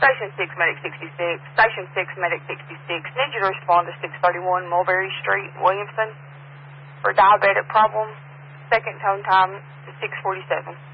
Station 6, Medic 66. Station 6, Medic 66. Need you to respond to 631 Mulberry Street, Williamson, for diabetic problem. Second tone time is 6:47.